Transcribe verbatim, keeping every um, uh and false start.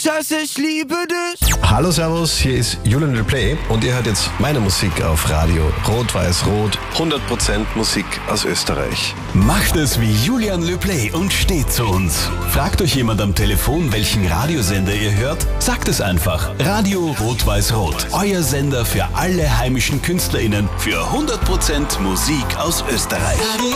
dass ich liebe dich. Hallo Servus, hier ist Julian Replay und ihr hört jetzt meine Musik auf Radio Rot-Weiß-Rot. hundert Prozent Musik aus Österreich. Macht es wie Julian Replay und steht zu uns. Fragt euch jemand am Telefon, welchen Radiosender ihr hört? Sagt es einfach. Radio Rot-Weiß-Rot. Euer Sender für alle heimischen KünstlerInnen für hundert Prozent Musik aus Österreich.